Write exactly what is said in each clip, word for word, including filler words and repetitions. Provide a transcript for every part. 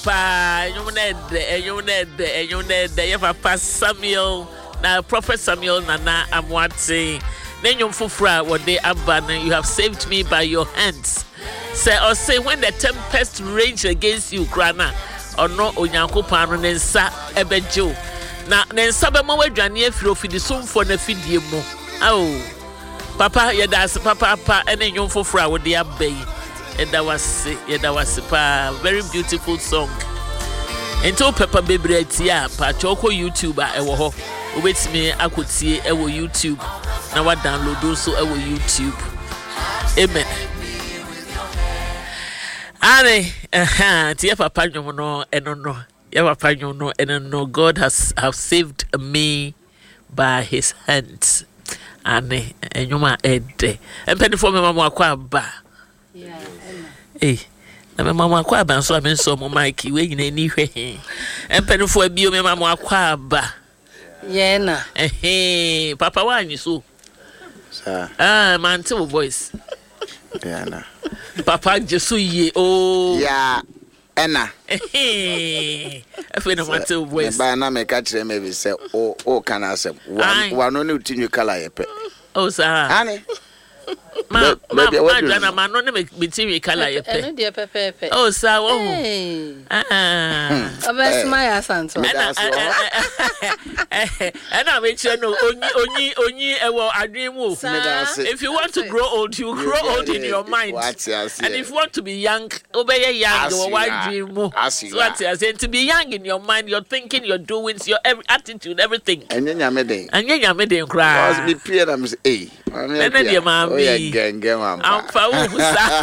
papa enyum na ede enyum na ede enyum na ede ye papa Samuel na Prophet Samuel Nana Amwate na enyum fofora wo de aba na you have saved me by your hands. Say or say when the tempest rage against you krana ono onyankopon no nsa ebejo na nsa be ma wadwane afiro fidi somfo na fidie mu oh papa ye das papa papa ene nyom fofora wo de abai eda wase eda wase pa very beautiful song ento papa bebre atia pa choko YouTube a ewo ho obetimi akotie ewo YouTube na wa download so ewo YouTube amen. Are eh tie papa nyom no eno no ya papa nyom no eno no God has have saved me by his hands ane enyoma ede empeni for me mama akwa aba yeah eh na me mama akwa aba so me so mo mike we nyina ni hwe empeni for bio me mama akwa aba yeah na eh papa wanyi so sir ah man to voice yeah na papa jesu ye oh yeah ena eh afi na matter voice ba na me ka kire me bi say o o kana say wa no ne utinyu kala yepe oh sir ani ma ma ma ma no ne me tinyu kala yepe eno de pepepe oh sir wo ah abes my asanto ena me kire no onyi onyi onyi ewo adwen mu if you want to grow old you grow old in your mind and if you want to be young obey young or adwen mu so what I say to be young in your mind your thinking your doings your every attitude everything anya nyame den anya nyame den kra was be peer am say eh ena de ma mi genge mama amfa wo sa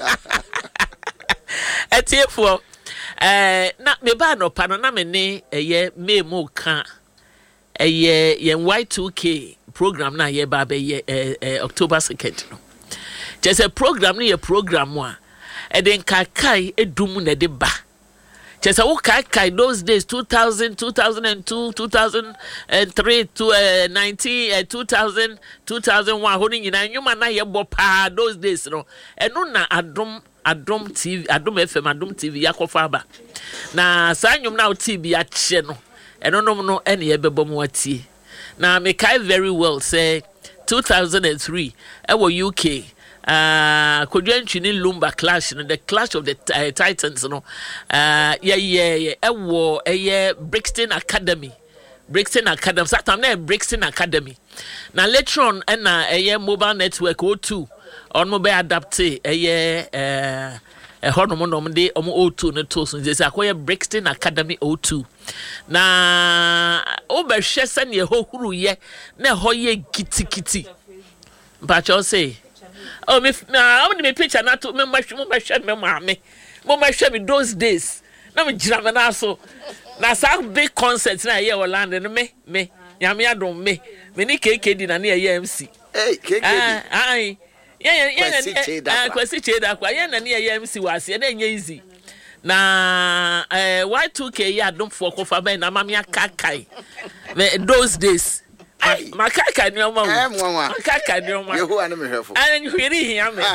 etiefo eh na me ba no pa no na me ne eye me mu ka eye ye Y two K program na ye ba be ye eh, October second no just a program ni ye program wa e den kakai edum na de ba just a wo kakai those days two thousand two thousand two two thousand three to uh, nineteen uh, two thousand two thousand one ho ni nyina nyuma na ye bo pa those days no eno na adom adom T V adom F M adom T V yakofa ba na sanyum na T V a che no eno no no ene ye bebo mo atie na me kai very well say two thousand three e wo U K uh kodwantwini lumba clash no the clash of the uh, titans no uh yeah yeah yeah e wo e Brixton Academy Brixton Academy satam na Brixton Academy na later on na e mobile network O two on mo be adapt e eh e hono mo no mo de omo O two no to so say akoye Brixton Academy O two na obe hwe se ne hohuru ye na ho ye kitikiti ba cho say oh me na me picture na to me mahwe mo mahwe me maame mo mahwe me those days na me gira me na so na sa big concert na ye Holland no me me nyame adom me me ni K K D na na ye M C eh K K D ah ai yeah yeah yeah kwasi cheda kwa ye na na ye M C wase na nya easy na eh Y two K ya adom for kofa be na mama akakai those days makaka ni ọmọ eh mwa makaka ni ọmọ yehu anu me hwefo ani hwiri hia me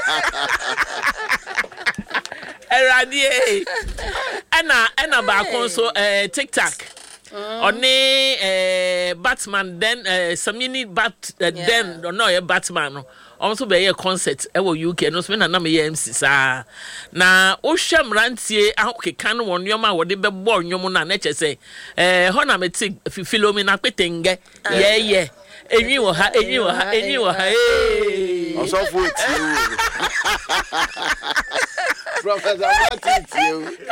eradi ana ana ba kon so eh TikTok oni eh Batman then eh Samini Bat then no ye Batman no also be ye concert e wo U K no so na na me ye M C sa na o hwam rantie ahokeka no won yoma wo de be bo nwom na na chese eh ho na me ti Philomena Petenge ye ye enyi wo ha enyi wo ha enyi wo ha eh oso fu ti Professor Martin ti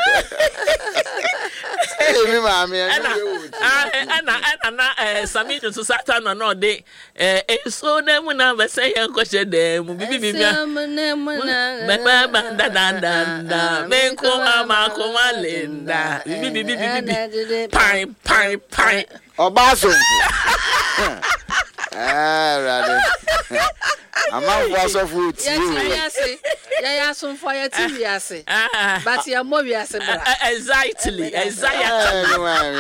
eh mi ma mi ana ana ana na eh Sami to Satan no de eh so na mu na be say yan ko she de mu bibi bibi ba ba ba da da da me ko ama ko malinda bibi bibi bibi pai pai pai obaso Ah, rather. I'm not was of food. Yes, yeah, some fire T V, I say. But you're more, yes, exactly, exactly.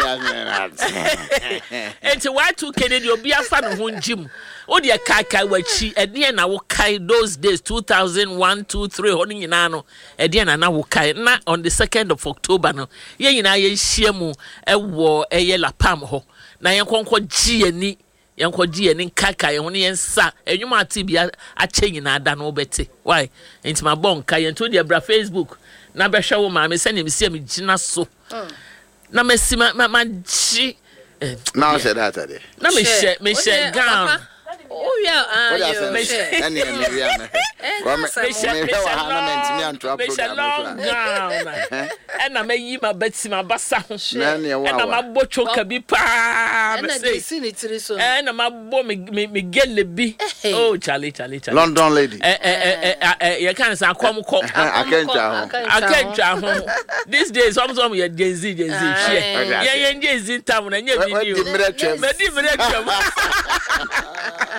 And to why two Kennedy, you'll be a fan of one Jim. Oh, dear Kaka, what she, and then I will kai those days, two thousand one, two, three, holding in Ano, and then I will kai, not on the second of October. No, ye, you know, ye shiemu, a war, a yella pam ho. Na yanko G and yanko G and Kaka, only and sa, and you might be a chain in Ada no better. Why? Into my bon, Kai and to the bra Facebook. Na be show ma send him see me Gina so. Na me see ma ma G. Now said that today. Na me share me share gown. Oh yeah, ah, me share. And you me we are. Me share me share me share long gown. And na me yi ma beti ma basa ho. And na ma bo choka bi pa. And na dey see ni tiri so. And na ma bo me me gele bi. Oh Charlie Charlie Charlie. London lady. Eh eh eh eh you can say akom ko. Akentwa ho. Akentwa ho. These days some some you Gen Z Gen Z share. Yeah yeah Gen Z tam na nya bi ni o. Me di mere twam.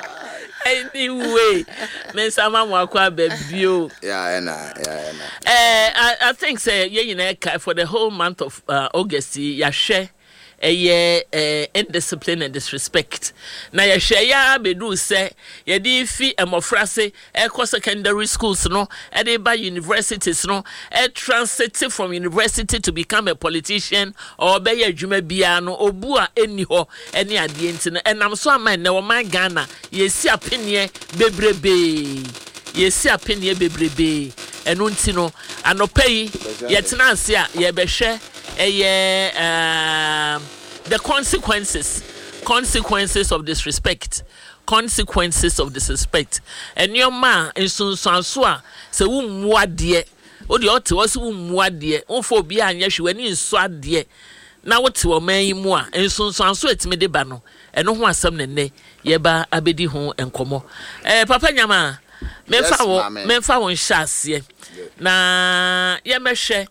Anyway, me sama mo akwa babio. Yeah, na, yeah, na. Eh, I, I think say yeah, you know, for the whole month of uh, August, ya share a year uh, indiscipline and disrespect. Na ya share ya bedu say ya di fi emofrase e ko secondary schools no, e dey by universities no, e transit from university to become a politician or be ya adwuma bia no obu a eni ho eni ade enti no enam so aman na wo man Ghana yesi apenie bebrebe yesi apenie bebrebe enu nti no anopai yetena ase a ye behwe eye um the consequences consequences of disrespect consequences of disrespect and your man in sunsanso a se wo muade o de o te wo se wo muade o fo bi anya hwe ni nso ade na wo te o man yi mu a in sunsanso etime de ba no eno ho asem ne ne ye ba abedi ho enkomo eh papa nyama memfa wo memfa wo nhase na ye mehwe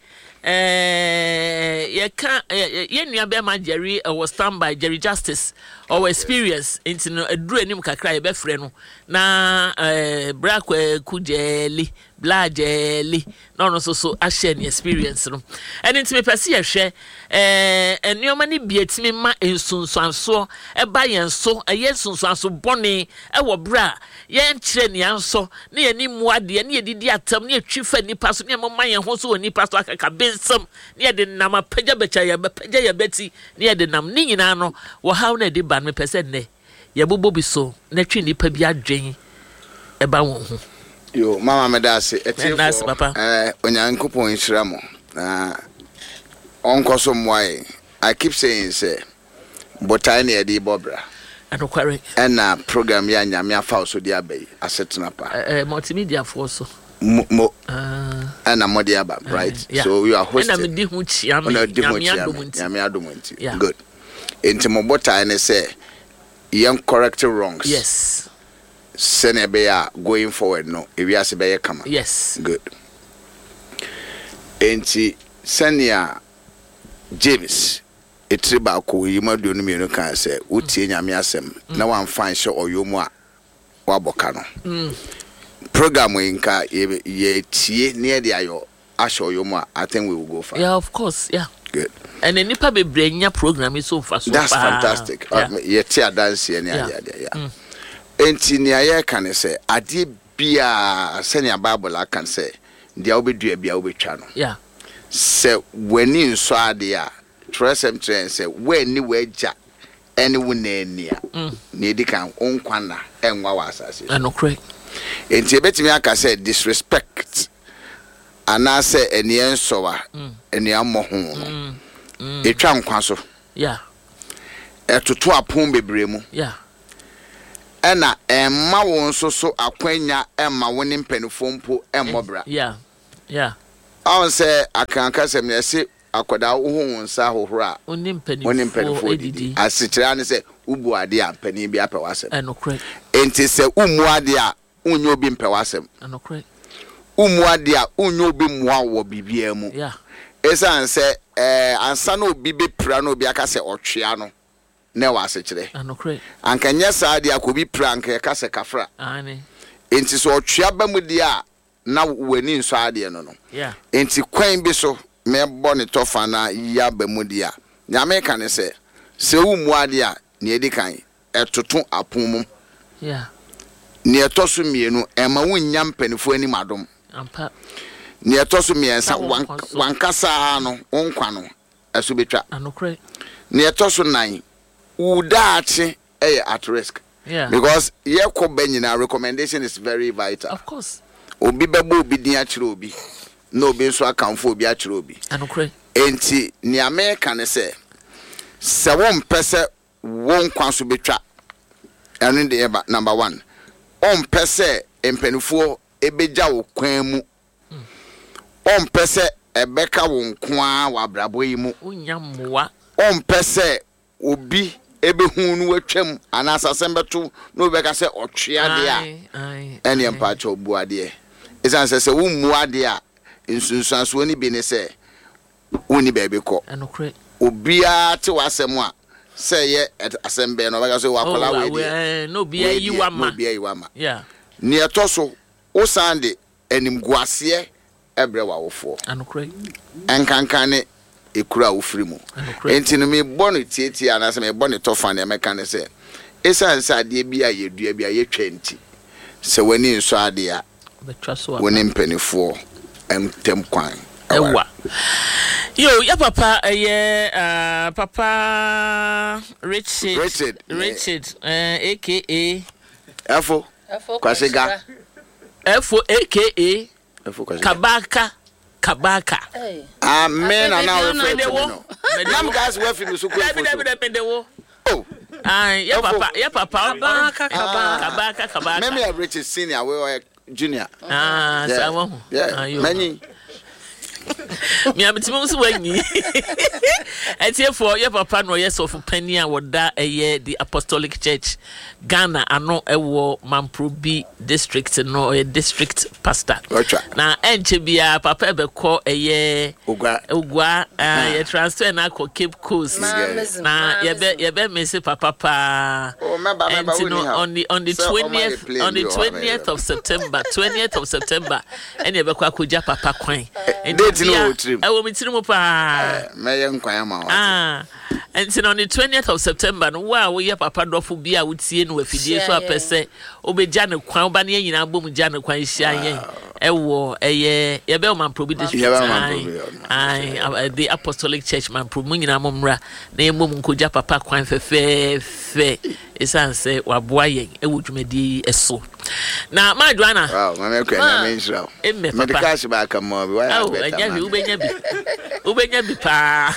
eh ye can ye nua be ma Jerry was stand by Jerry Justice or experience into no aduru anim kakra ye be frɛ no na eh bra kujeli blajeli no no so so a share ni experience no and into me pese ye hwɛ eh enioma ni bietimi ma ensunsuanso e ba yen so ye ensunsuanso bone e wo bra ye nkyere ni anso na ye ni muade na ye didi atam na ye twifa nipa so na mo man ye ho so nipa so akaka bensam na ye de nam apagya becha ye bepagya ye beti na ye de nam ni nyina no wo haw na de ban me pese ne ye bobo bi so na twi nipa bi adwen e ba wo ho yo mama me da se etifo eh onyankopon nhira mo na onkoso moai I keep saying say botai na edi bobra anokware and na program ya nyame afa so dia bai asetuna pa eh multimedia for so mo ah and na modia ba right yeah. So you are hosting and na me di hu chia me nyame adomunti good into mo botai na say young correct wrongs yes sene be ya going forward no e wi ase be ye kama yes good enti senia James etriba ko yimadu no me no kan say utie nyame asem na wan fan hye oyomu a waboka no mm program we nka ye tie ne de ayo ahye oyomu a I think we will go far. Yeah, of course, yeah. Good. And then nipa be brenya program is so fast. That's fantastic. Ye tie dance ye ne ade yeah. Enti ne aye kan say ade bia senia Bible akan say dia obedua bia obetwa no. Yeah. Se wani nso ade a tresem tren se wani waja ene wonania na edi kan onkwana enwa wa asase I know correct. Enti ebetimi aka say disrespect ana say ene ensowa ene amoho no etwa nkwa so yeah etoto apon bebre mu yeah ena emma won so so akwanya emma woni mpanifo mpo emmobra yeah yeah I say akanka sem na se akoda wo hu nsa hohora oni mpanifo oni mpanifo edidi asitira ne se ubu ade a mpani bi apɛ wasem I know correct. enti se umu ade a unyo obi mpɛ wasem I know correct. umu ade a unyo obi mua wo bibia mu yeah esa nse eh ansa na obi be pra na obi aka se otwea no na wase kire anokre anka nya saa dia ko bi prank e ka se kafra ani enti so otwea ba mu dia na wani nso ade no no yeah enti kwan bi so me bo ne tofa na ya ba mu dia nyame ka ne se se wu mu ade a ne edi kan etoto apon mu yeah ne etoso mienu e ma wonnya mpanifo ani madom ampa ne etoso miensa wankasa no onkwa no eso betwa anokre ne etoso nan udaache eh at risk yeah because ye ko banyina recommendation is very vital of course obi bebo obi din a kire obi no obi so akamfo obi a kire obi anokre enti ne America ne se se won pese won kwanso betwa enu de eba number one on pese empenifo ebeja wo kwan mu on pese ebeka wo nkoa wa brabo yi mu unyamwa on pese obi ebe hunu watwam anasa sembeto no beka se otwea de a ene empa cha obuade e isan se se wo muade a nsunsuanso oni bi ne se woni bebe ko anokre obia te wasem a se ye asembe no beka se wakola we de no bia yi wama no bia yi wama yeah ne etoso o sande enim guase ebre wa wofo anokre enkankane ekura ofiri mu enti no me bonu tietie anase me bonu tofa na meka ne se esan sa ade bia yedua bia yetwa nti se wani nso ade a betwa so woni mpanifo entem kwan ewa yo ya papa eh uh, papa Richard Richard Richard uh, aka Efo Kwasiga Efo aka Efo Kwasiga Kabaka Kabaka amen and now refer to no nam guys we fi so ko photo oh ah ya papa ya papa Kabaka Kabaka Kabaka me me Richard senior we junior ah sawo ayo many me ametimu so wanyi etiefo ya papa no yes of penny a woda eye the Apostolic Church Ghana ano ewo Mamprobi district no a district pastor na enche bia papa ebekọ eye ugwa ugwa ye transfer na ko Cape Coast na ye be ye be me se papa pa on the on the twentieth on the twentieth of September twentieth of September and ye bekọ akoja papa kwan I will meet him pa. May enquire ma. Ah, and on the twentieth of September, no wow, we have papa dofu bia would see no if you so per se. Obe Jana Kwan Bani in album Jana Kwan Shy. Ewo, a ye, a bellman probi this. I, the Apostolic Church man promoting a mumra, name woman could jap papa Kwan fe fe fe. It's answer, or boying, a would me di a so. Now, my Joanna, oh, my okay, I mean, so. In me, the cash back a more. Oh, and yeah, you may be. Ubenya bi pa.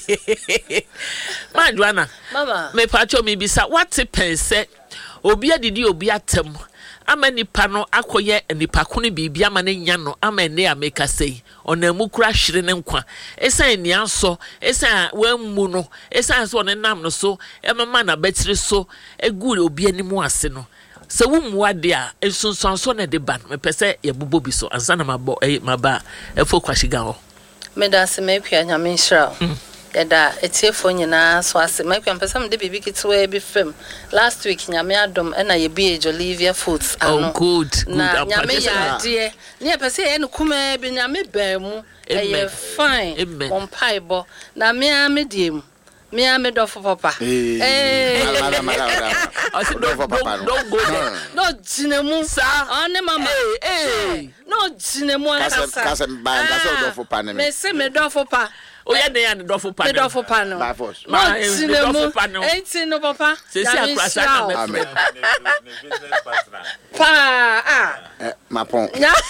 My Joanna, mama, me pacho me bisa what pense obi adidi obi atem ama nipa no akoye nipa kunu bibi ama ne nya no ama ne ameka sei onamu kura hwere ne nkwa esan ni anso esan wammu no esan so ne nam no so emama na betire so egu obi animu ase no se wo muade a esunsunso na de ban me pese ye bobo bi so ansa na mabo e maba efo Kwasiga ho me da se me pia nyame nshira yada etiefo nyina so ase me pia pese me de bibi kitwe bi fam last week nyame adom na ye bi Olivia Foods ano oh good good na nyame ya de ne pese ye no kuma bi nyame ba mu e fine on paibo na me amediem me am do for papa eh mala mala I said do for papa don't go there no jinemu sa on mama eh no jinemu kasa kasa ba kasa do for papa me say me do for papa o ya dey and do for papa me do for papa no by force no jinemu eighteen no papa say say akrasa na me amen pa ah ma pon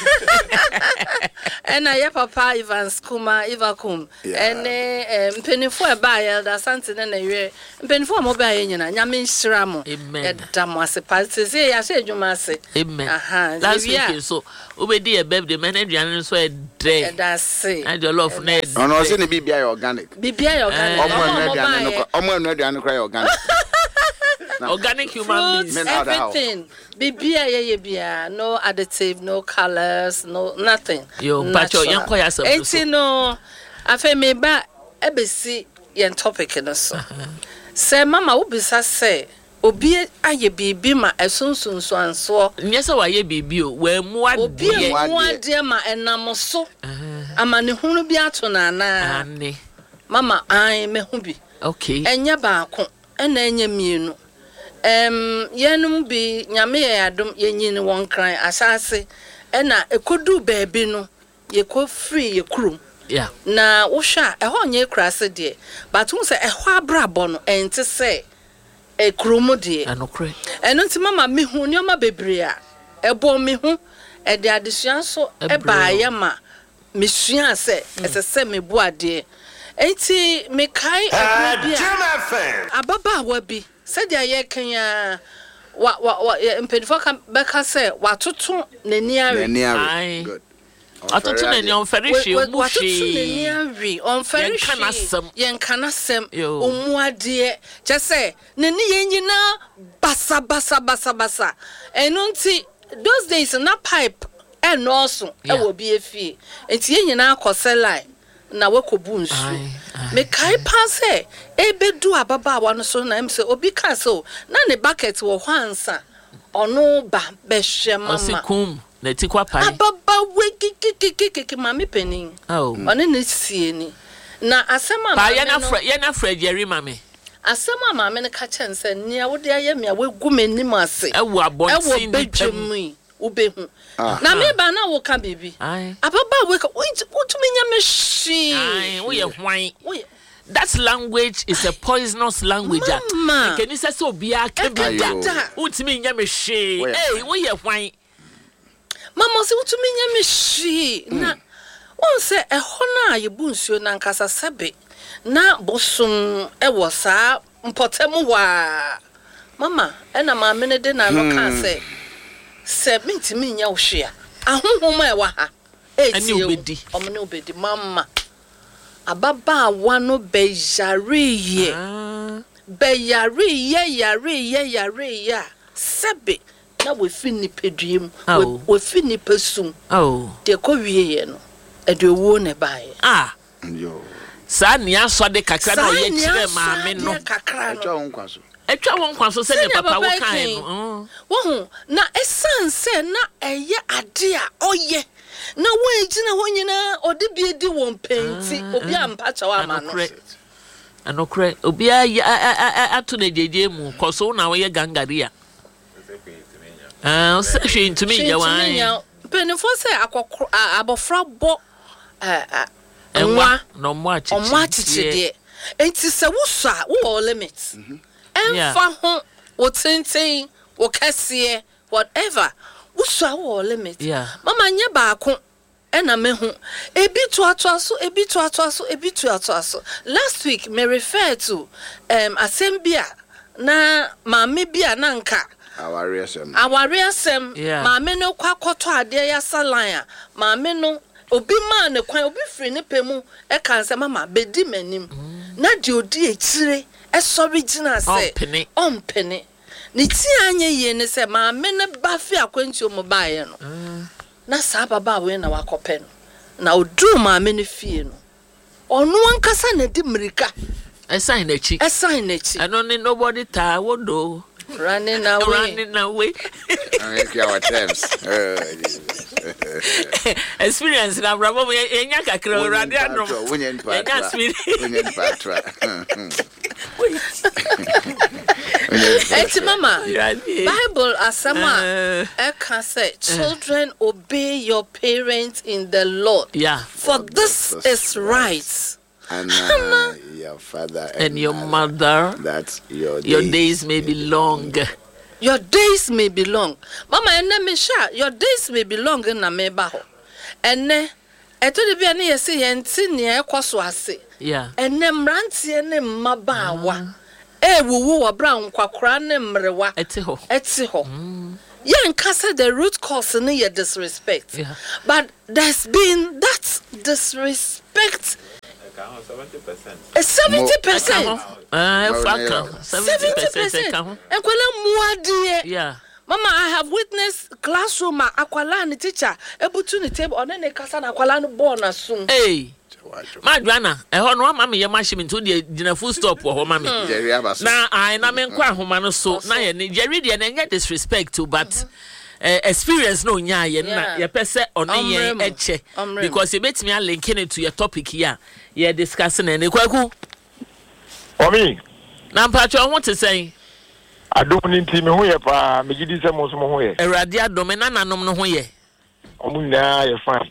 and I papa Ivan Skuma Ivakum and eh mpenifo e ba ya da sante na na we mpenifo mo ba ya nyina nyame nhira mo e da mo ase party say ya say adwuma ase amen aha last week so obedi e birthday man aduane so e dey e da say I do love na ono say ne bibia organic bibia organic omo anu aduane no omo anu aduane kra organic organic human beings everything bibia ye ye bia no additive no colors no nothing yo pacho yanko ya so eighteen no afa me ba ebesi yen topic no so say mama obisa say obi aye bibi ma esunsunso anso nyesa wa ye bibi o we mu ade obi mu ade ma enam so amane hunu bi ato na na ane mama ai me hu bi okay enya baako ena enya mienu em yenum bi nyame ye adom yenyini won kran asase ena ekodu baabi no ye ko free ye kurum yeah na wo hwa ehọ nye krase de but wo se ehọ abrabọ no ente se e kurum de anokre eno nti mama me hu nyoma bebre a ebo me hu e de adesua so e baaye ma me sua se ese se me bu ade enti me kai abia ababa wa bi se de aye kan ya wa wa mpedifo kan beka se watoto nani are nani are good atoto nani on ferishi omushi watoto nani are on ferishi yen kanasem omu ade je se nani yenyina basa basa basa basa eno nti those days na pipe e no so e wo bi efie enti yenyina akosela na wekobu nsu me kai pase ebedu ababa wa no so na em se obi ka so na ne bucket wo hwansa ono ba behwe mama osikum na tikwa pai ababa we kikikikiki mami penin oh one ne sie ni na asema mama pa yana fra yana fra Jerry mama asema mama ne ka chen se nia wo de ayemia we gu menim ase e wo abontin ni pem ubehu na me ba na wo ka baby ababa we ka utumi nya me shi ai wo ye hwan that language is a poisonous language can you say so bia ka bia utumi nya me shi eh wo ye hwan mama se utumi nya me shi na won se ehọ na ye bu nsuo na nkasa sebe na bosum e wo sa mpotem wa mama e na ma me ne de na no ka se se mintimi nya wo hwe a ahonhom e wa ha e ti obedi omne obedi mama ababa wa no be yare be yare ye yare ye yare ya sebe na we fini pediem we fini pesum oh de ko wie ye no e de wo ne bae ah yo sa ni aso de kakra na ye kire maame no etwa won kwaso etwa won kwaso se ne papa wo kan no wo hu na esanse na eye ade a oye na wo ejina ho nyina ode bi edi won penti obi ampa chawa ma no anokre obi a ato na jeje mu koso na wo ye gangaria ah se hwe ntumi ye wan penifo se akokro abofra bo eh enwa no mo achichi omo achichi de enti se wo so a wo limit enfa ho wo tenten wo kase whatever wo so a wo limit mama nye baako ena me hu ebi to ato so ebi to ato so ebi to ato so last week me refer to um assembia na maame bia na nka aware asem aware asem maame no kwakoto ade ya salan a maame no obi ma ne kwan obi free ne pemu e kan se mama bedi manim na de odi ekire e sorry gina se ompene ni ti anye ye ne se maame ne ba fi akwanti o mo baaye no na sa baba we na wakope no na odu maame ne fie no onu ankasa na di mrika e sign na chi e sign na chi ano ne nobody ta wodo running away running away I make our terms experience na bravo enya kakra radio anom wonyen patra wonyen patra Eti mama Bible asama e can say children obey your parents in the Lord yeah for this is right and uh, your father and, and your mother that your days, your days may be long your days may be long mama ene me sha your days may be long na me ba ho ene eto de bia ne yesi yenti ne ekoso ase yeah ene mrantie ne mmabaawa e wuwu wo bra nkwakora ne mrewa eti ho eti ho yen kase the root cause ne ye disrespect yeah. But there's been that disrespect seventy percent seventy percent ah faka seventy percent enkwala muadie yeah mama I have witnessed classroom akwala ni teacher ebutu ni table one ne kasa na akwala no born asum hey Madwana, a honor mammy, your machine into the dinner full stop or mammy. Now I am in Quahumano so na Jerry and get disrespect to but uh, experience no nya yeah your person on ye eche because it makes me a linking it to your topic here. You're discussing any kwaku. For me. Now Patrick, I want to say I don't need to know here pa me gidi se mo so mo here. Eradia domina na nom no ho ye. Omuna ye fine.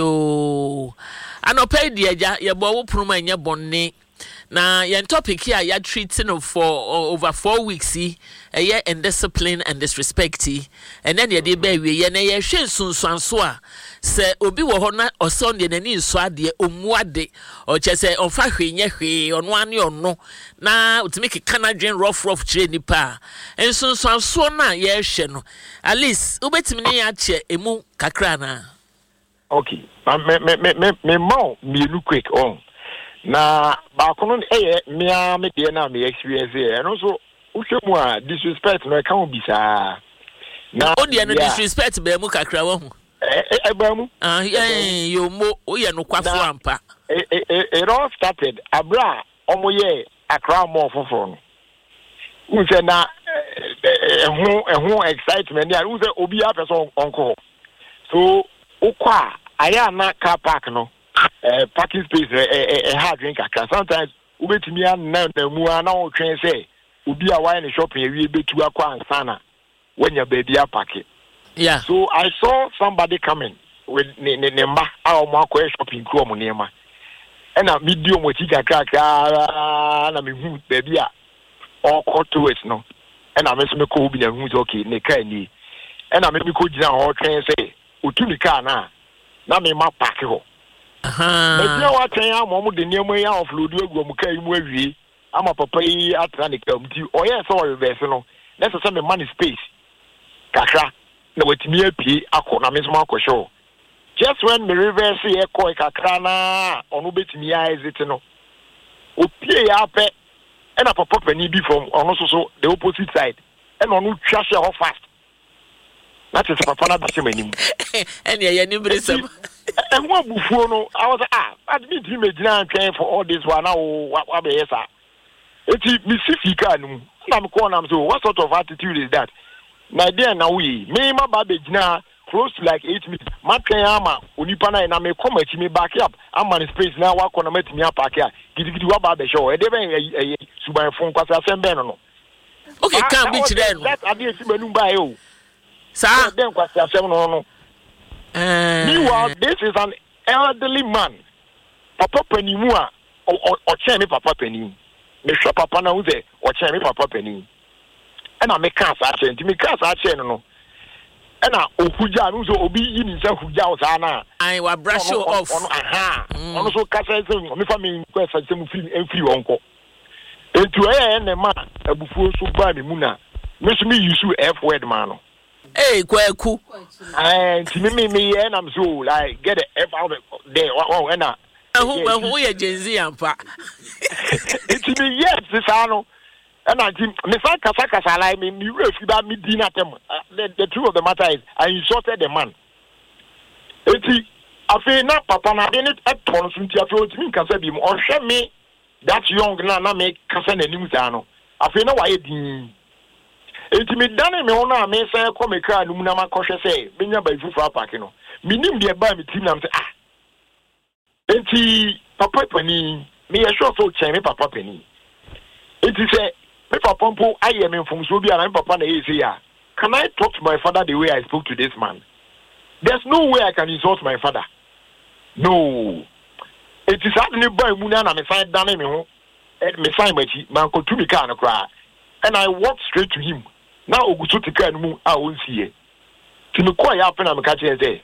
Ayo. Anope dia ja ye bo wo proma nya bonne. Na your topic here you treating for uh, over four weeks see a year and discipline and disrespect and then you dey be we ye na ye hwe sunsuanso a se obi wo ho na oson de nani nso ade omuade o che se onfa hwe nye hwe ono ane ono na utimi keka na dwen rough rough chire nipa ensunsuanso na ye hwe no at least ubetimi ne ya che emu kakra na okay me me me me me mo me lu quick on na ba kono eh mia me de na me experience eh no so uhwemu a disrespect no e kan obisa na o de no disrespect be mu kakra wo hu eh eh ba mu ah eh yo mo o ye no kwafo ampa eh eh it all started abra omoye akra mo foforo no unse na ehun ehun excitement ya unse obi a person onko so ukwa aya na car park no Uh, parking space a uh, uh, uh, hard drink akra sometimes ubetimi an na na mu ana o twen say obi a why na shopping ewie betu akwa ansana when your baby a park yeah so I saw somebody coming with ne ne ne mba a o ma akwa shopping kro mo nema and na video mo chi kakra na me hu baby a all cut to it no and na me so me ko obi na hu okay ne ka ni and na me me ko gina ho twen say otumi ka na na me ma park ho aha me dia wa twen ya mo mo de niam ya offload egu mo kai mu awie ama papa yi atra ne kam ti o yes o reverse no na so me money space kakra na watimi apie akọ na me so akọ show just when me reverse e ko kakra na onu betimi ya exit no opie ya pe e na papa pani bi from onu so so the opposite side e na onu twa she ho fast that is papa na be manim and ya ni bresam and what buffo no I was ah I didn't imagine I'm paying for all this one now what be yes ah it's me see car no na me call am so what sort of attitude is that na there na we me ma ba be gina close to like eight minutes ma twen ama onipa na na me come achi me back up am man space na wa kona matimi park here gidigidi wa ba be show e dey ben suban fon kwasa sem ben no okay can be today no that ade esi manu ba e o sa den kwasa sem no no Uh, meanwhile, this is an elderly man. Papa Penny or or Chenny Papa Penny. Mister Papa now there or Chenny Papa Penny. And I make cast action to me cast action no. And I Ohuja no so obi in himself Huja Osana. I will brush you off. Aha. Also Casa me family question some free and free uncle. And to end the man a before so by me muna. Miss me you should F word man. Hey, Kwaku. And to me, me, and I'm so like get the F out of there. Oh, and I. Who are Gen Z and Pa? It's me, yes, this ano. And I think, Miss Kasaka, I mean, you refuse about me dinner. The truth of the matter is, I insulted the man. It's I feel not, Papa, I didn't at once into a float me, Casabim, or show me that young Nana make Cassan and Nusano. I feel no idea. Enti me dane me ona me say come me car no na makoshe say benya ba ifufu park no minim de ba me tim na say ah enti papa pani me ye sure so chen me papa pani enti say me papa mpo aye me mfom so bi ana me papa na say ya can I talk to my father the way I spoke to this man? There's no way I can insult my father. No. It is happening by muna na me say dane me ho me sign machi man ko tu me car no kra and I walked straight to him. Now oguso tika no a won sie ti me call ya pena me ka che say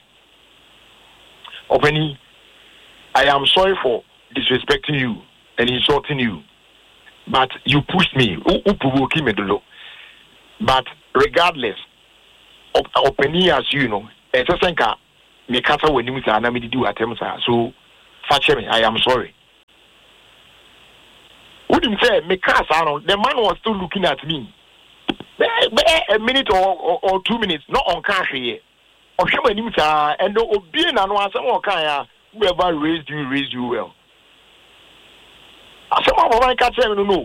Openi, I am sorry for disrespecting you and insulting you, but you pushed me u provoke me do. But regardless Openi as you know e se senka me kasa wani mu sa na me di atem sa so fache me I am sorry. Wouldn't say me kasa no the man was still looking at me. A minute or, or, or two minutes, not on cash here. Or and no obey no answer or kaya whoever raised you raised you well. of my catch no no.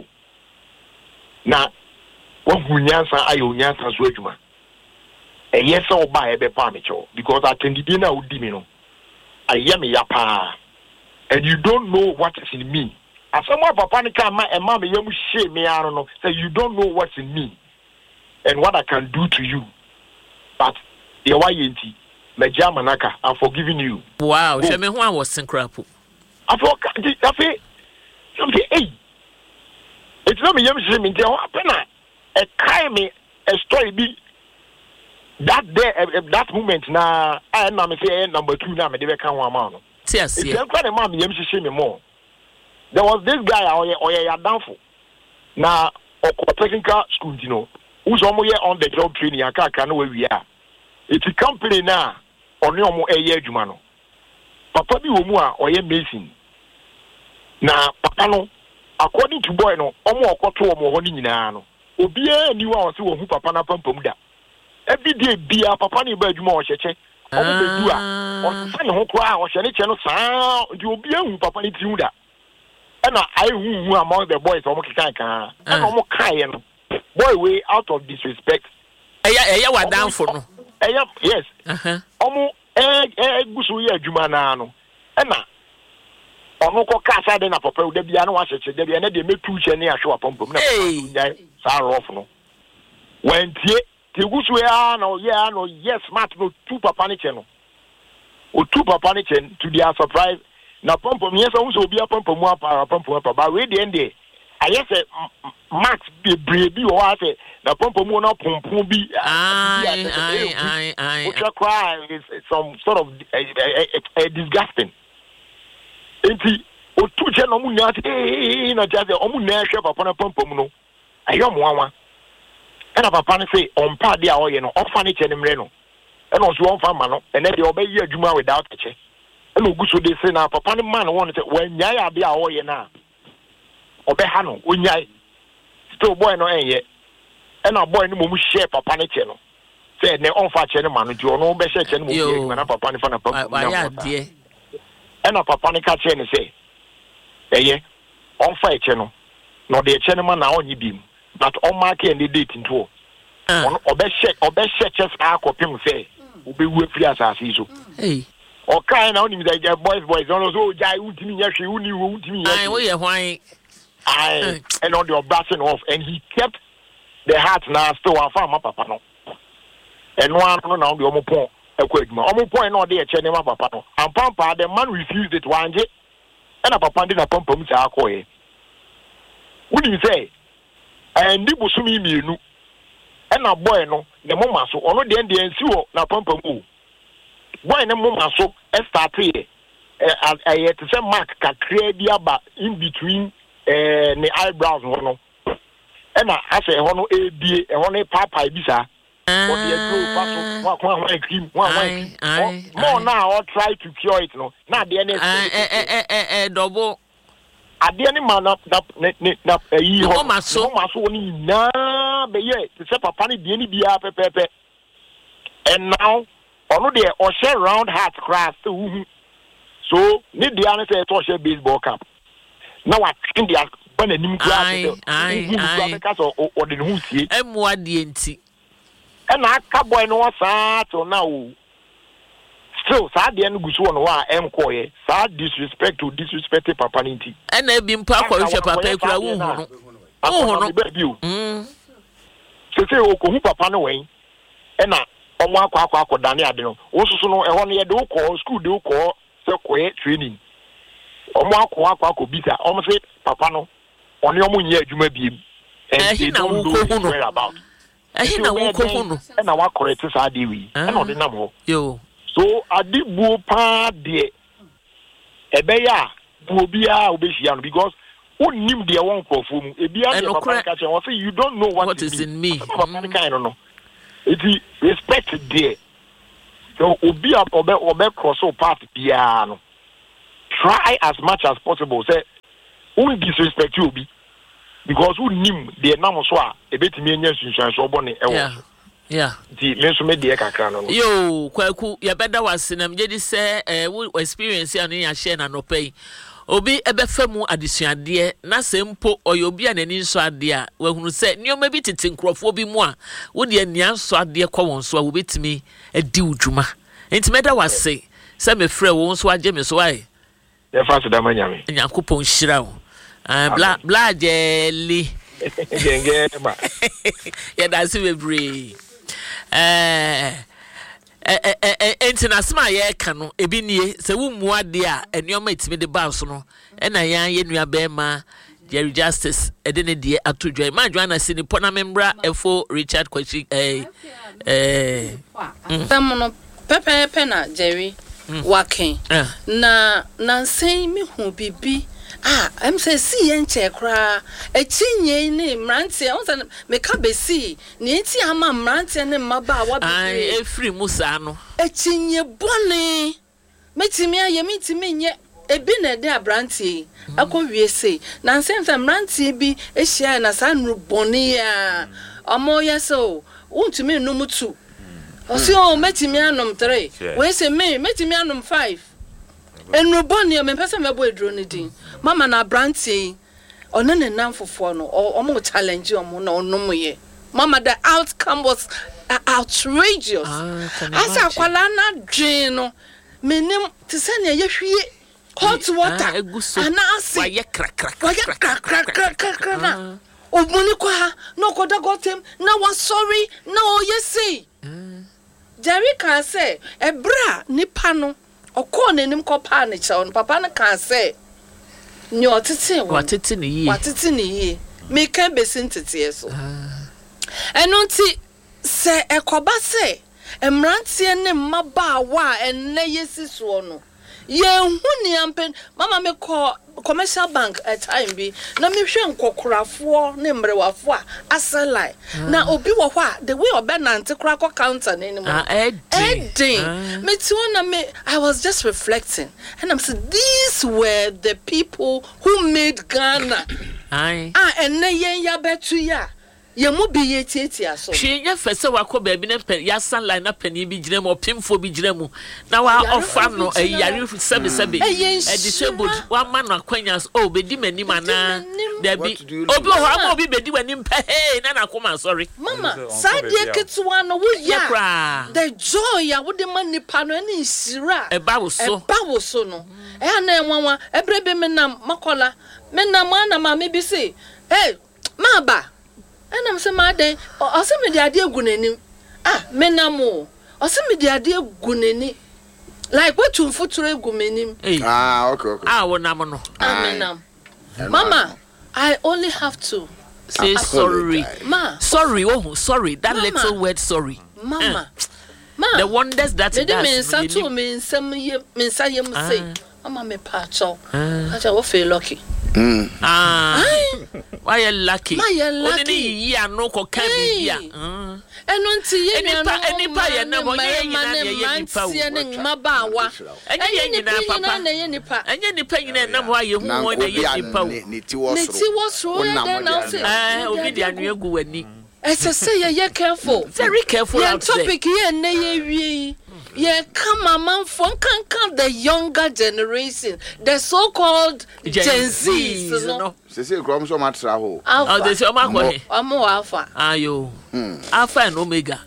Na what nyansa ayo nyansa so adwuma. E yes or buy a be pamicho because I can dinner with dimino. I am a yapa. And you don't know what is in me. As someone papa and mommy you shame me, I don't know. Say you don't know what's in me and what I can do to you. But the Y N T, my Jamanaka, I'm forgiving you. Wow, she me one was synchrapo. I thought I feel something hey. It's not me young shame in the a crime a story be that day that moment na I am say number two now me dey can one man. Yes, yeah. It's kind of mom yem shame me more. There was this guy or or ya downfall. Na okọ technical school you know. Who's almost on the job training aka kan where we are. It's a company na oni omo eye adwuma no. Papa bi wo mu a oye mason. Na papa no according to boy no omo okoto omo ho ni nyina no. Obi a ni wa o se wo hu papa na pampam da. Every day bia papa ni ba adwuma o hyeche. Omo be du a o se ne ho kra o hye ne che no saa di obi a hu papa ni ti hu da. And I who among the boys omo kikan kan. And omo kai no. Boy way out of disrespect. Eya eya wa down for no. Eya yes. Uh-huh. Omo eh eh gusu ye adwuma na no. Ena omo ko kasa de na papa u da bia na wa hyeche da bia na de metu che ne ahwe apompom na nyai sa rof no. When tie tie gusu ya no ya no yes smart no two papa ni che no. O two papa ni che to their surprise na pompom yes so obi apompom apa pompom apa ba we de ende ayese max be brebi o wa se na pompom no pompom bi ai ai ai ai which cry is some sort of uh, uh, uh, uh, disgusting enti o tu je no mu nya eh na just o mu na hwe papa na pompom no ayo mo anwa e na papa ne say on pa de a o ye no o fa ne che ne mre no e no so on fa ma no e na de o be yi adwuma without che and Oguso de say na papa man want to when yaya be a oye na obe ha no onyai still boy no enye and a boy no mu share papa ne che no say ne on fa che ne man no no be share che ne mu na papa ne fa na papa ya de and a papa ne ka che ne say eye on fa che no no de che ne man na onyi bim but on mark and the date into on obe share obe share che sa akopim say obe wu afri asase so hey o kai na oni mi da boys boys no so jai ultimi nya hwe uni wo ultimi nya ai wo ye hwan ai and on the brushing off and he kept the heart now still one farm papa no and one no na on the omopon ekwaduma omopon na o de eche ne ma papa no and pampa the man refused it wanje and a papa dey na pampa mu sa akoye wudi say and di busumi mienu and a boy no the mama so ono de de ensi wo na pampa mu boy na mama so start here eh to say mark kakra bi aba in between eh ne eyebrows no and I say hono e bie e hono papa bi sa what the grow pass one one one cream one one more now or try to cure it no na the any eh eh eh eh double ade ni man na na na yi ho mama so mama so ni na be ye to say papa ni die ni bia pepepe and now ono de o share round heart cross to so ni dia na say to share baseball cap now I think dia ban anim class ai ai because o de hu tie emu ade enti e na aka boy no sa to na o still sa de no gusu no wa em koye sa disrespect to disrespect papa nti e na bi mpa kwa hwe papa ekura wo hu no wo hu no mm se se o ko hu papa no wen e na omo akwa akwa akodane ade no wo susu no e ho no ye de wo ko school de wo ko se koye training omo akwa akwa akobita omo se papa no oni omo nya adwuma biem and they don't know where about eh na wo ko hu no e na wa correct sa de wi e na ode nam ho yo so adibu pa de ebeya bu bia obehia no because unim de won krofo mu ebia de papa ka che won say you don't know what, what is in me papa kind no it is respect there so obi obe obe cross o path bia no try as much as possible say who disrespect you obi because who nim de nam so a ebetimi anya sunsuan so obo ne ewo yeah yeah di me so me de kakra no yo kwaku ya beda wasinam je di say eh experience anu ya share na no pay obi ebefa mu adesuade na sempo oyobi anani nso ade a wahunu se nioma bi tete nkrofo bi mu a wo de ania nso ade kwa won so a wo betimi adi udwuma entimeda wase se me frɛ wo nso agye me so ai ye fa so da manyame Yakopon hyira wo ah bla bla jeli genge ma ya da se bebre eh eh eh entinasema ye ka no ebi nie se wo mu ade a enioma etimi de ba so no e na yan ye nua be ma Jerry Justice edene die atodwa ma Joanna sini pona membra efo Richard Kwachi eh eh tamono pepe pepe na Jerry waken na na nsen mi hu bibi ah em say si yen che kra etinye ni mrantie on say me ka be si ni enti ama mrantie ne maba wa bi ai efri musa no etinye bone metimi aye metimi nye ebi na de abrantie akọwie sei na nsem fa mrantie bi ehia na sa nru bone ya omo yeso untumi numutu osi o metimi anom three we say me metimi anom five enru bone me pese me bo edro ne din mama na abrantie ono ne namfofo no omo challenge omo na onom ye mama the outcome was uh, outrageous asa kwala na dwen no menim tisane ye hwie hot water ana asi wa ye kra kra wa ye kra kra kra kra na obuni kwa no koda gotem na wa sorry na o yesi Jerry can say ebra nipa no okọ nanim kopa ne che on papa no can say ni otete wo watete ne yi watete ne yi me kan besin tete so eno nti se ekoba se emrantie ne mmaba wa enne yesi so no ye huni ampen mama me call commercial bank at time bi na me hwe nkokorafo ne mbrewafo a aselai na obi wo hwa the way obenante kra ko counter ne mo edin me ti na me I was just reflecting and I'm saying these were the people who made Ghana ai ah enne yen ya betu ya ye mu bi ye tietia so hwe nya fese wakọ baabi na pen ya sunlight na pani bi gire mu opimfo bi gire mu na wa offer no ayare sebe sebe e disabled wa ma no akwanyas o bedi manim ana da bi obi ho ama obi bedi wanim pe hey na na koma sorry mama side ketuwa no wo ya the joy ya wo de manipa no ani nsira e ba wo so e ba wo so no e ana enwanwa ebrebe menam makola menam ana ma me bi say hey ma ba and I'm saying, Madam, or some of the idea guneni. Ah, menamo, or some of the idea guneni. Like what to foot gumeni. Ah, okay, okay. Ah, one namono. Ah, Mama, I only have to say sorry. Ma, sorry, oh, sorry. That Mama. Little word, sorry. Mama, uh, Ma, the wonders that it does. Mean some mean some year, mean say, Mama, me pacho. I shall feel lucky. Mm. Ah, why you lucky? Why you lucky? Only ya no ko kan bi ya. Mm. Eno nti ye ni pa eni pa ye na mo ye nyina na ye ni pa wo. Eni mabawa. Enye ye nyina papa. Enye ni pa. Enye ni pa nyina na mo aye hu mo na ye ni pa wo. Ni ti wo Ni ti wo so ye de na say. Eh, obi di anu egu wani. Ese say ye ye careful. Very careful out there. Your topic here na ye wie. Yeah, come on, man, from can come the younger generation, the so-called Gen, Gen Z. You know, they say come so much travel. Oh, they say Omako. Omo Alpha. Ayo. Alpha and Omega.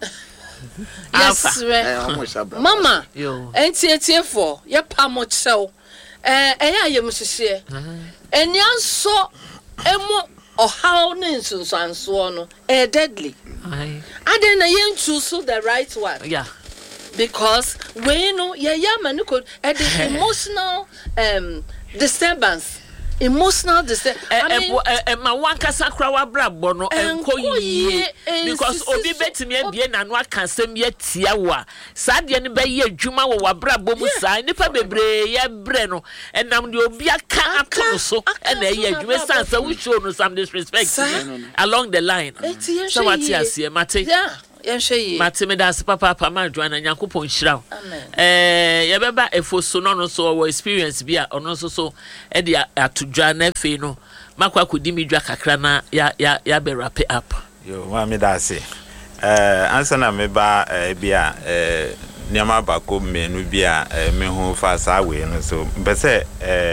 Yes, Mama. Yo. Enti eti for ye pa mo chew. Eh, eh ya mu hihye. Eni anso emu ohaw ne nsunsanso no eh deadly. Ai. Ade na ye choose the right one. Yeah. Because we know yeah yeah man could uh, the emotional um disturbance emotional disturbance I mean e ma wanka sakra wa brabo no enko yie because obi betimi abie na no aka asem ye tia wa saade ne be ye adwuma wo wa brabo mu sai nipa bebre ye bre no enam de obi aka ato so na ye adwuma sansa we show no some disrespect along the line so what you see mate yeah Yenhwe Matime das papa papa ma Joanna Nyankopon hyira. Eh ye beba efoso no no so wo experience bi a ono so so e de atodwa na fe no makwa kodi midwa kakra na ya ya ya be wrap up. Yo ma me das eh ansa na me ba bi a eh niama ba ko menu bi a me hu fa sa we no so be se eh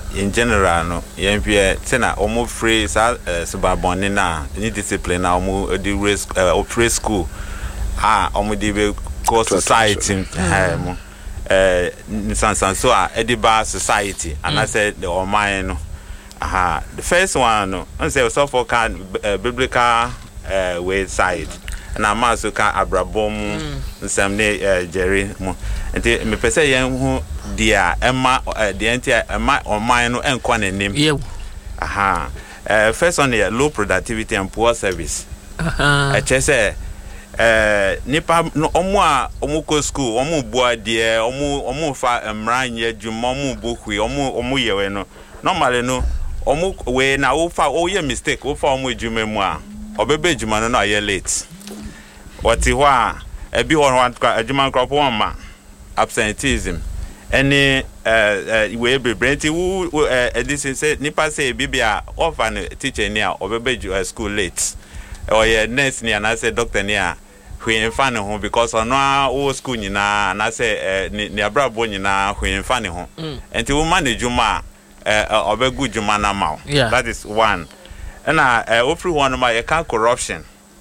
in general no yen hwe tena omo free sa subabone na any discipline na omo di risk free school ah omo di be go society eh mo eh nsansan so a ediba society and I said the oman no aha the first one no I say so for can biblical uh, way side na maso ka abrabom nsam ne Jerry mo enti me pese yen hu dia ema dia enti ema oman no enko nanim yeah aha uh, first one here low productivity and poor service aha I just say eh nipa no omo a omo ko school omo bua dia omo omo fa emranye dwuma omo bokhui omo omo yewe no normally no omo we na wo fa wo ye mistake wo fa omo dwuma mu a obebe dwuma no na ye late wati ho a ebi ho no adwuma nkropo won ma absenteeism any eh we bebrenti wo edisi say nipa say bibia offer no teacher ni a obebe school late or ye nurse ni na say doctor ni a hwe mfa ne ho because ono o school nyina na say ni abrabo nyina hwe mfa ne ho enti wo manage juma eh obegu juma na ma that is one and uh ofri one ma ye can corruption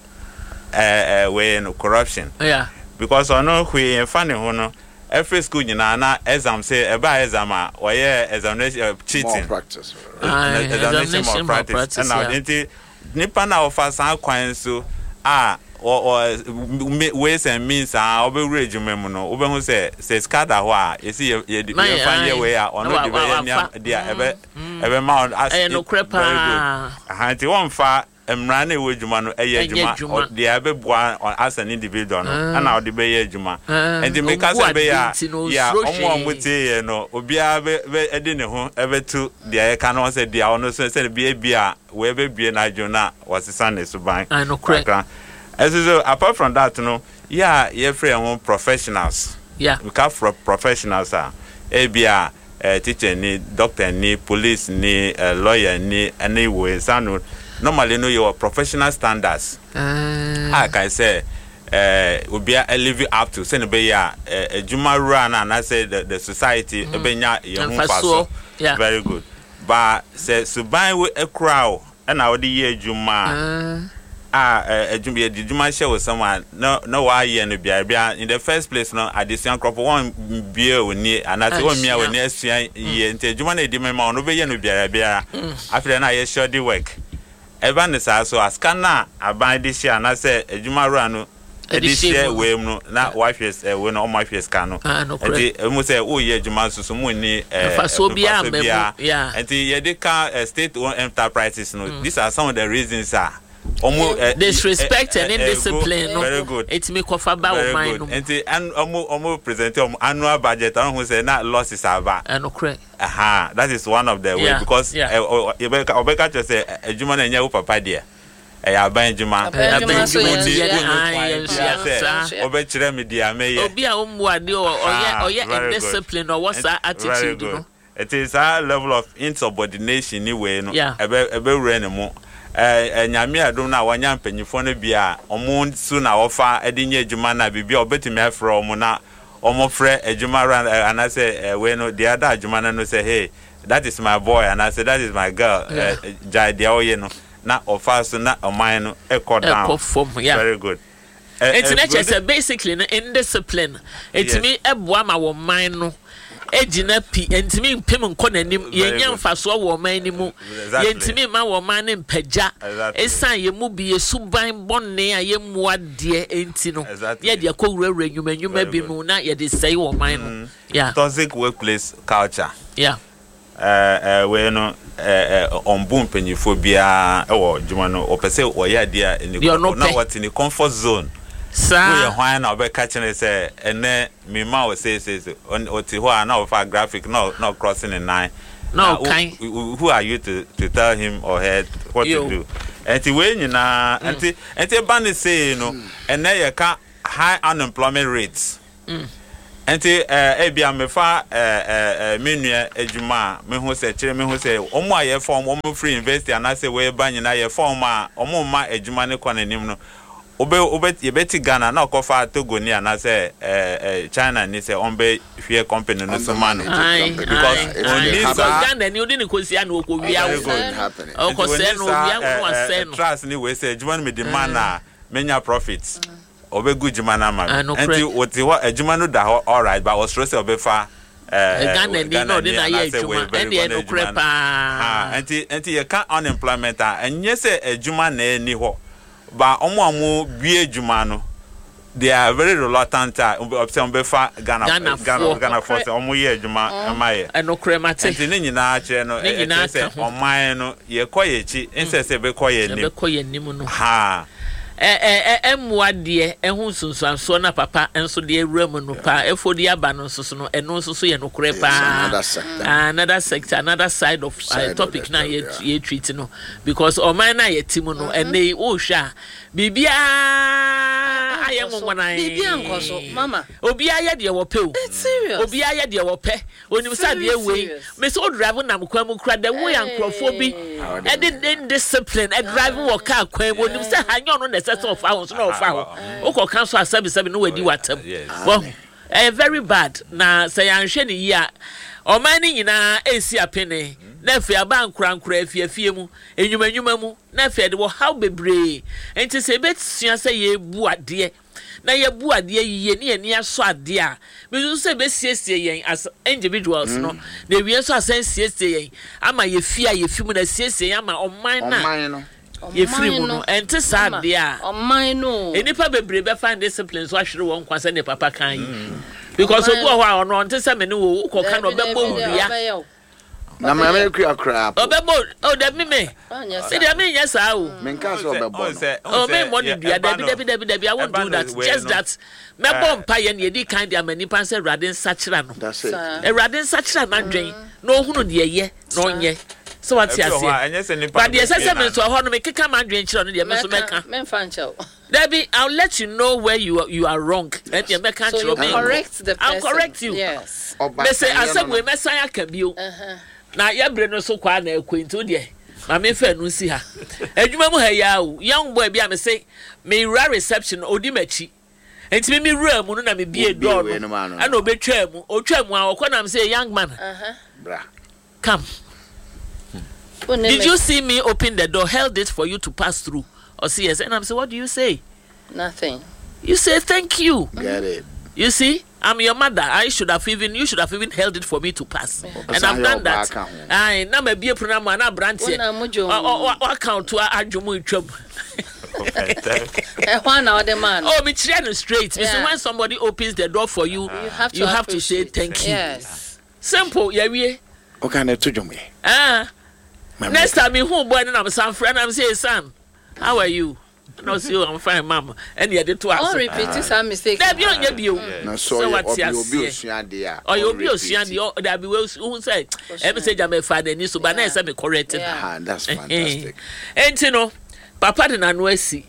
eh eh we no corruption yeah because ono hwe mfa ne ho no every school nyina na exam say e ba exam a o ye examination cheating more practice uh, examination more practice and now enti nipa na offer san kwan so ah or ways and means ah obe rejume mu no obe hu say say scatter ho a esi ye de fan ye we a ono de be ye dia ebe ebe ma as no crepa ahanti won fa emra na ewe juma no eye juma de ebe bua as an individual no ana de be ye juma and make us be ya ya omo omuti ye no obi a be ede ne ho ebe tu de ye ka no say dia ono so say be bia we be bie na jona wasisa ne suban I no crepa. As so apart from that, no, yeah, you're free among professionals. Yeah, we have pro- professionals. Ah, A B A, teacher, ni doctor, ni police, ni uh, lawyer, ni anyway. So normally, no, your professional standards. Uh, I can say, uh, will be a living up to. Say, be a a Juma run, and I say the the society. Mm. Be nya your yeah, very good. But say so buy with a crowd, and I would year Juma. Uh, ah eh djumbe di djuma share with someone no no why ye no bia bia in the first place no addition crop one bia oni anase one mia we na asua ye nte djuma na di mema no be ye no bia bia after na ye sure the work eba ne sa so askana aban di share na say djuma ru anu edi share we mu na wife we no my face ka no enti mu say o ye djuma so so mu ni eh faso bia memu yeah enti ye de ka state owned enterprises no these are some of the reasons are Omo uh, disrespect uh, uh, and indiscipline. Uh, very good. It's me kofa ba o mind. And omo omo present um, annual budget. I don't say not losses are bad. I know correct. Aha, that is one of the yeah. way because yeah. uh, Obeka just say a Juma na nyawu papa dia. Eh ya ban Juma. Eh ban Juma dia. Obechire me dia me ye. Obi a omu ade o oye oye indiscipline or what's that attitude no. It is a level of insubordination ni we no. Ebe ebe wure ne mu. eh nyame adom na wanya mpanyifo no bia omo su na ofa edinye adwuma na bibia obetimi afre omo na omo frɛ adwuma ran and I say we no the other adwuma no say hey that is my boy and I say that is my girl jai dia oye no na ofa so na oman no ekɔ down very good. It's not just basically indiscipline. It's me eboa ma wo man no ejina pi entimi mpem nkɔ nanim yenya mfaso wɔ man ni mu yentimi ma wɔ man ne mpagya esan ye mu bi yesuban bɔnne a ye mu ade enti no ye de akɔwura wura nyuma nyuma bi mu na ye de sɛe wɔ man no yeah toxic workplace culture yeah eh eh we no eh on boom penyifo bia e wɔ dwuma no opese wɔ ya dia ni na what in the comfort zone. Sa we why na be catching say ene me ma we say say on oti ho na of graphic no no crossing the line no kind who are you to to tell him or her what Yo. to do enti we nyina enti enti ban say no ene ye ka high unemployment rates mm. enti eh bia me fa eh eh menua adwuma me ho say kire me ho say omo aye form omo free university and I say we ban nyina ye form a omo ma adwuma ne konanim no obe obe yebeti Ghana na okofa Togo ni na say eh eh China ni say onbe hwe company no so man because only Ghana ni odi ni kosia na okowia wo okose no wia wo ase no trust ni we say juma me demand na menya profits obe good juma na ma enti woti wa ejuma no da all right but was stress obe fa eh Ghana ni no dey na ye ejuma eni e no krepa ah enti enti ye can unemployment ah enye say ejuma na eni ho ba omo amu bie ejuma no they are very reluctant option on befa Ghana Ghana Ghana force omo ye ejuma amaye e no kremate enti ni nyina a che no e say oman no ye koye chi insese be koye nim be koye nim no ha eh eh emwa de ehun sunsuanso na papa enso de ewram no pa efodi aba no nso no eno nso so ye no kure pa another sector another side of uh, topic na ye ye treat no because o man na ye timu no ene o hwa bibia aye ngwana bibia nkoso mama obia ye de wo pe o obia ye de wo pe onim sa de we me so drive na mkwa mu kura de wo yankrofo bi e de discipline e drive wo car kwan onim sa hanyo no set of hours no of hour o cancel seven seven no wadi watam well eh very bad na say anhwe ni yi a o man ni nyina esi apene na fi aba nkura nkura afiafie mu enwuma enwuma mu na fi de wo how bebre enti se betua say ye bu ade na ye bu ade yiye ne ye ne aso ade a me so be siesie yen as individuals no na wie so asan siesie yen ama ye fi a ye fi mu na siesie yen ama o man na ye free mu no enti sad dia o man no enipa bebre be find discipline so ahwere won kwasa ne papa kan because obu ho a ono enti se me ne wo ukoka no bebo wia na me me kura kura obebo o da me me se dia me nya sa o me nka so obebo o me mo ni dua da bi da bi da bi da bi I won't do that just that me bomb pa ye ne di kind dia mani pan se Radin Sachira no that's it e Radin Sachira na dwen no hunu de ye no nye so what you say but the assessment so ho no me keka man dwen chiro no de me so meka me fan chao Debbie, I'll let you know where you are, you are wrong. Yes. And you so you correct the person. I'll correct you. Yes. Me say asem we mesaya ka bio. Uh-huh. Na ye bre no so kwa na ekwentu de. Ma me fa nu si ha. Adwuma mu ha ya o. Young boy bi a me say me ra reception odi machi. Enti me me ra mu no na me bie door no. Ana obetwa mu. Otwa mu a okọ na me say young man. Uh-huh. Bra. Come. Hmm. Did you see me open the door, held it for you to pass through? Or see yes, and I'm saying, what do you say? Nothing. You say thank you. Get it. You see, I'm your mother. I should have even you should have even held it for me to pass, yeah. And I've done that. I na me be program na branch. What count to ajumu chum. Oh, me try straight. Yeah. When somebody opens the door for you, you have to, you have to say thank you. Yes. Simple. Yeah, we. Okay, na to jome. Ah. Next time me who boy na I'm some friend I'm say son. How are you? No, see, I'm fine, mama. And you did to us. Don't repeat some mistake. That you don't you. No, so what you be Osuadia. Or you'll be Osuadia, or that be well who said, every say I may find any so but I corrected. Ah, that's fantastic. And you know, Papa didn't know see.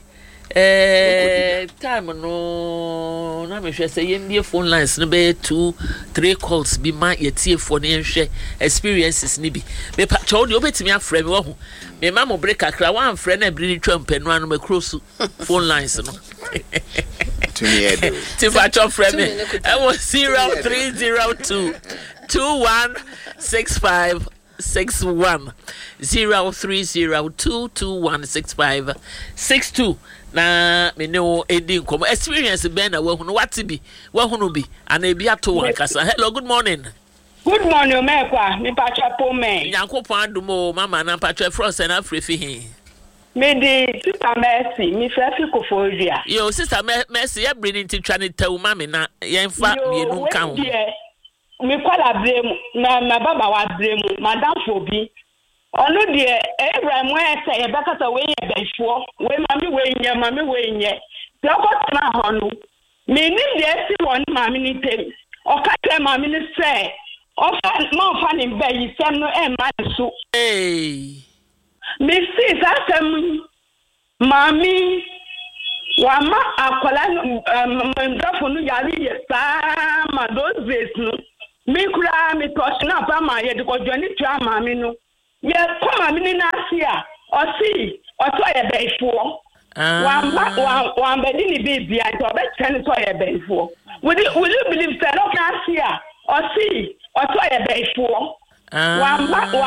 Eh, time no, na me hwe say yem phone lines no be two, three calls be my ye tie for ne hwe experiences ni bi. Me pa chow de obetimi afre me wo ho. Me ma mo break akra wan frɛ na bri ni twam panu anu me cross phone lines no. To me edo. Ti fa chow frɛ me. E was zero three zero two two one six five six one zero three zero two two one six five six two. Na me no edi nkomo experience ben na wahunu wati bi wahunu bi ana ebi ato wankasa. Hello, good morning. Good morning, mekwa mi patwa po me Nyankopon adumo mama na patwa frost na afrefi he me di sister Mercy mi frefi Koforia. Yo sister Mercy ya bring into twane tawu mama na yenfa mienu nka ho mi kwala bremu na na baba wa bremu madam fobi onu die Abraham we say e bekata we ye befo we mami we nye mami we nye se okotana honu me ni die si won mami ni tem o ka tell mami ni say o fa ma fa ni be yi sem no e ma so eh me si sa sem mami wa ma akola ndafo no yari ye sa ma those days no me kura me touch na pa ma ye de ko joni twa mami no ye come mami ni na sia o si o to ye befo Wamba wamba dini baby and to bet ten to your bay for. Will you will you believe that? Okay, I see or see or to your bay for. Wamba